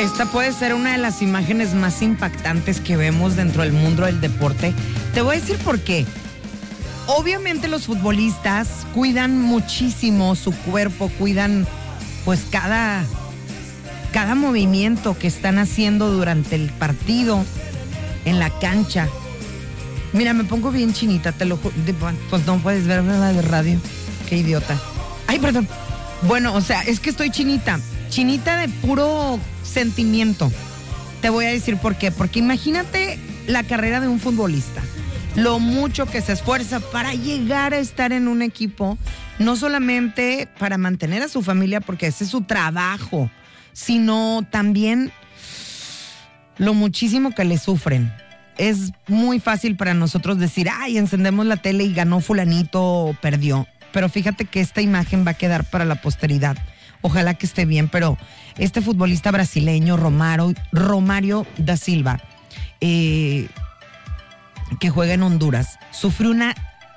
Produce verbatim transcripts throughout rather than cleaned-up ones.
esta puede ser una de las imágenes más impactantes que vemos dentro del mundo del deporte. Te voy a decir por qué. Obviamente los futbolistas cuidan muchísimo su cuerpo, cuidan pues cada, cada movimiento que están haciendo durante el partido en la cancha. Mira, me pongo bien chinita, te lo juro. Pues no puedes verme la de radio. Qué idiota. Ay, perdón. Bueno, o sea, es que estoy chinita. Chinita de puro sentimiento. Te voy a decir por qué. Porque imagínate la carrera de un futbolista. Lo mucho que se esfuerza para llegar a estar en un equipo. No solamente para mantener a su familia, porque ese es su trabajo. Sino también lo muchísimo que le sufren. Es muy fácil para nosotros decir, ay, encendemos la tele y ganó fulanito o perdió. Pero fíjate que esta imagen va a quedar para la posteridad. Ojalá que esté bien, pero este futbolista brasileño, Romario, Romario da Silva, eh, que juega en Honduras, sufrió una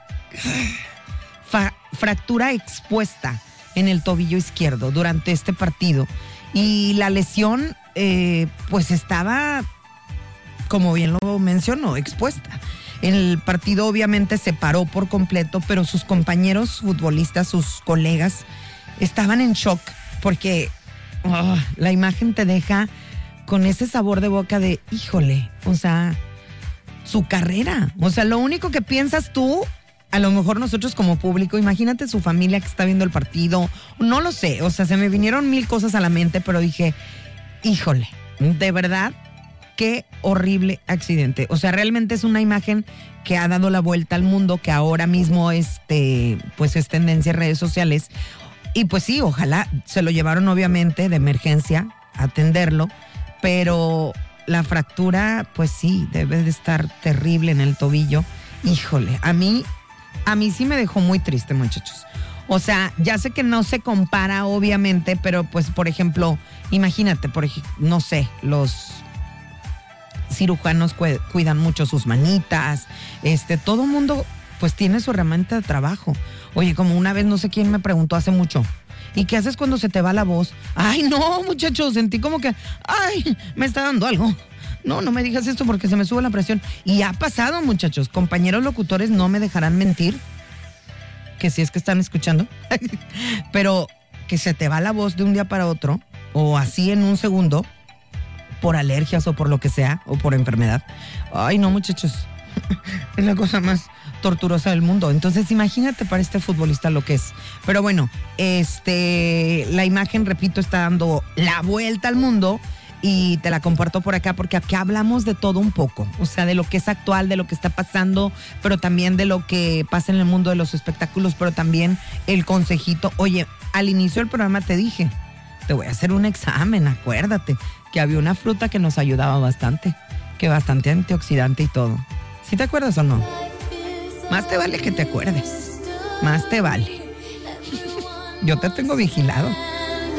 fa- fractura expuesta en el tobillo izquierdo durante este partido. Y la lesión, eh, pues estaba, como bien lo mencionó, expuesta. El partido obviamente se paró por completo, pero sus compañeros futbolistas, sus colegas, estaban en shock porque oh, la imagen te deja con ese sabor de boca de, híjole, o sea, su carrera. O sea, lo único que piensas tú, a lo mejor nosotros como público, imagínate su familia que está viendo el partido, no lo sé, o sea, se me vinieron mil cosas a la mente, pero dije, híjole, de verdad, qué horrible accidente. O sea, realmente es una imagen que ha dado la vuelta al mundo, que ahora mismo este, pues es tendencia en redes sociales. Y pues sí, ojalá se lo llevaron obviamente de emergencia a atenderlo, pero la fractura, pues sí, debe de estar terrible en el tobillo. Híjole, a mí, a mí sí me dejó muy triste, muchachos. O sea, ya sé que no se compara obviamente, pero pues por ejemplo, imagínate, por ejemplo, no sé, los cirujanos cu- cuidan mucho sus manitas, este, todo mundo pues tiene su herramienta de trabajo. Oye, como una vez no sé quién me preguntó hace mucho, ¿y qué haces cuando se te va la voz? Ay, no, muchachos, sentí como que, ay, me está dando algo. No, no me digas esto porque se me sube la presión. Y ha pasado, muchachos, compañeros locutores no me dejarán mentir, que si es que están escuchando, pero que se te va la voz de un día para otro, o así en un segundo, por alergias o por lo que sea, o por enfermedad. Ay, no, muchachos, es la cosa más torturosa del mundo. Entonces, imagínate para este futbolista lo que es. Pero bueno, este, la imagen, repito, está dando la vuelta al mundo y te la comparto por acá porque aquí hablamos de todo un poco. O sea, de lo que es actual, de lo que está pasando, pero también de lo que pasa en el mundo de los espectáculos, pero también el consejito. Oye, al inicio del programa te dije, te voy a hacer un examen, acuérdate, que había una fruta que nos ayudaba bastante, que bastante antioxidante y todo. ¿Sí te acuerdas o no? Más te vale que te acuerdes. Más te vale. Yo te tengo vigilado.